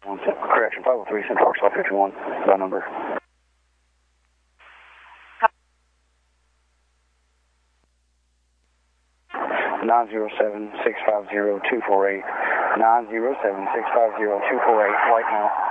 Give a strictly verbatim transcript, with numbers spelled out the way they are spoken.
Correction, five oh three, Central Arkansas fifty-one, that number. nine zero seven, six five zero, two four eight, nine zero seven, six five zero, two four eight, right now.